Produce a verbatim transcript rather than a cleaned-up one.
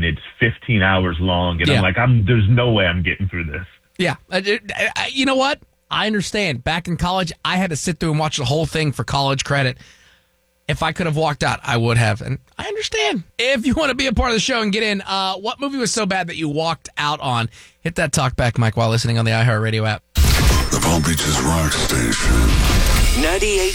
it's fifteen hours long, and Yeah. I'm like, I'm there's no way I'm getting through this. Yeah. Uh, uh, You know what? I understand. Back in college, I had to sit through and watch the whole thing for college credit. If I could have walked out, I would have. And I understand. If you want to be a part of the show and get in, uh, what movie was so bad that you walked out on? Hit that talk back mic while listening on the iHeartRadio app. The Palm Beaches Rock Station. ninety-eight